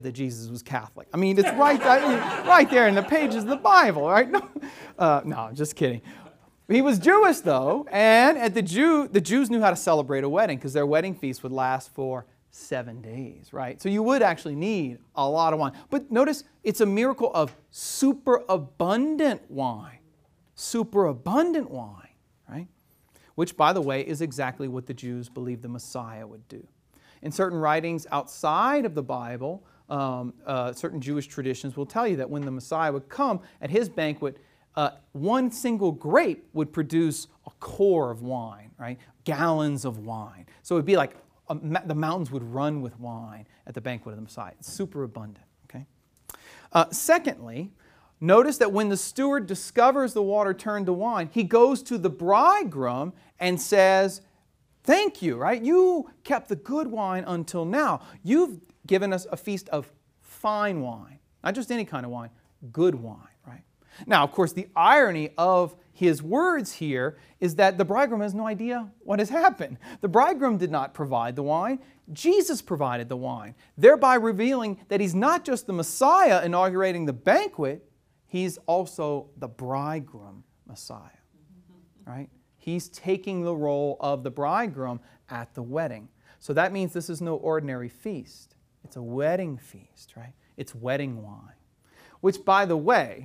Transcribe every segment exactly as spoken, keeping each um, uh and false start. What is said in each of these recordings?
that Jesus was Catholic. I mean, it's right, I mean, right there in the pages of the Bible, right? No, uh, no, just kidding. He was Jewish, though, and at the Jew, the Jews knew how to celebrate a wedding because their wedding feast would last for seven days, right? So you would actually need a lot of wine. But notice, it's a miracle of superabundant wine. Superabundant wine, right? Which, by the way, is exactly what the Jews believed the Messiah would do. In certain writings outside of the Bible, um, uh, certain Jewish traditions will tell you that when the Messiah would come at his banquet, uh, one single grape would produce a core of wine, right? Gallons of wine. So it would be like a, the mountains would run with wine at the banquet of the Messiah. It's super abundant, okay? Uh, secondly, notice that when the steward discovers the water turned to wine, he goes to the bridegroom and says, thank you, right? You kept the good wine until now. You've given us a feast of fine wine. Not just any kind of wine, good wine, right? Now, of course, the irony of his words here is that the bridegroom has no idea what has happened. The bridegroom did not provide the wine. Jesus provided the wine, thereby revealing that he's not just the Messiah inaugurating the banquet, he's also the bridegroom Messiah, right? He's taking the role of the bridegroom at the wedding. So that means this is no ordinary feast. It's a wedding feast, right? It's wedding wine. Which, by the way,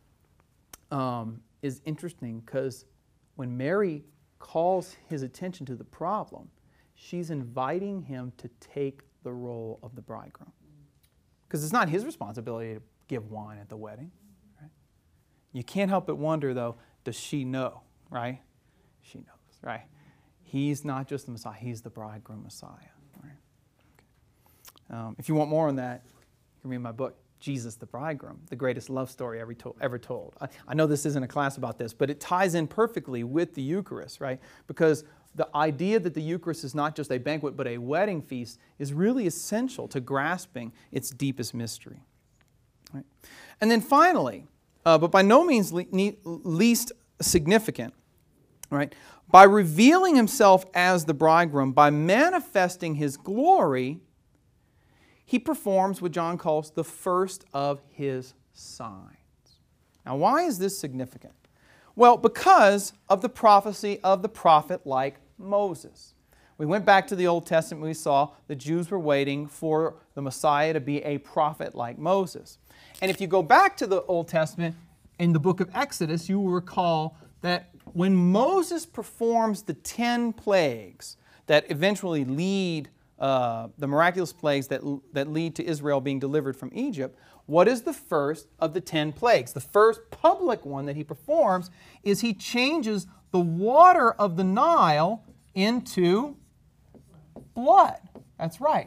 um, is interesting because when Mary calls his attention to the problem, she's inviting him to take the role of the bridegroom. Because it's not his responsibility to give wine at the wedding. Right? You can't help but wonder, though, does she know, right? She knows, right? He's not just the Messiah, he's the bridegroom Messiah. Right? Okay. Um, if you want more on that, you can read my book, Jesus the Bridegroom, the greatest love story ever told. Ever told. I, I know this isn't a class about this, but it ties in perfectly with the Eucharist, right? Because the idea that the Eucharist is not just a banquet but a wedding feast is really essential to grasping its deepest mystery. Right? And then finally, uh, but by no means le- least significant, right? By revealing himself as the bridegroom, by manifesting his glory, he performs what John calls the first of his signs. Now, why is this significant? Well, because of the prophecy of the prophet like Moses. We went back to the Old Testament, we saw the Jews were waiting for the Messiah to be a prophet like Moses. And if you go back to the Old Testament, in the book of Exodus, you will recall that when Moses performs the ten plagues that eventually lead, uh, the miraculous plagues that, that lead to Israel being delivered from Egypt, what is the first of the ten plagues? The first public one that he performs is he changes the water of the Nile into blood. That's right.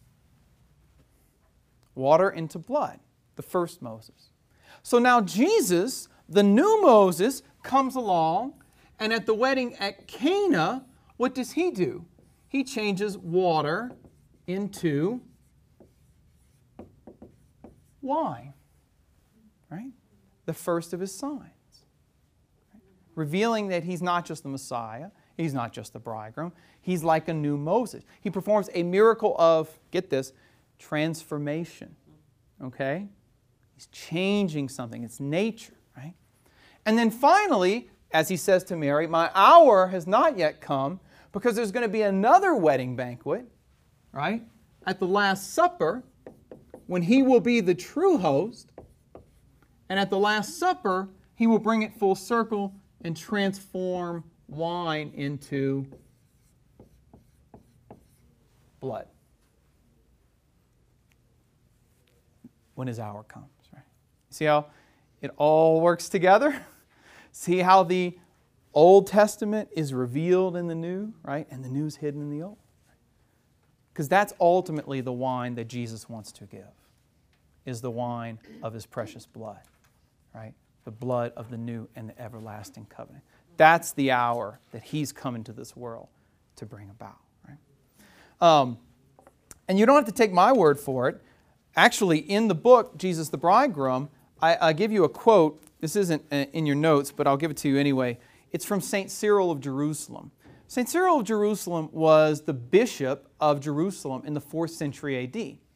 Water into blood. The first Moses. So now Jesus, the new Moses, comes along, and at the wedding at Cana, what does he do? He changes water into wine, right? The first of his signs. Right? Revealing that he's not just the Messiah, he's not just the bridegroom, he's like a new Moses. He performs a miracle of, get this, transformation, okay? He's changing something, it's nature, right? And then finally, as he says to Mary, my hour has not yet come, because there's going to be another wedding banquet, right? At the Last Supper, when he will be the true host. And at the Last Supper, he will bring it full circle and transform wine into blood. When his hour comes, right? See how it all works together? See how the Old Testament is revealed in the New, right? And the New is hidden in the Old. Because that's ultimately the wine that Jesus wants to give, is the wine of his precious blood, right? The blood of the new and the everlasting covenant. That's the hour that he's come into this world to bring about, right? Um, and you don't have to take my word for it. Actually, in the book, Jesus the Bridegroom, I, I give you a quote. This isn't in your notes, but I'll give it to you anyway. It's from Saint Cyril of Jerusalem. Saint Cyril of Jerusalem was the bishop of Jerusalem in the fourth century A D.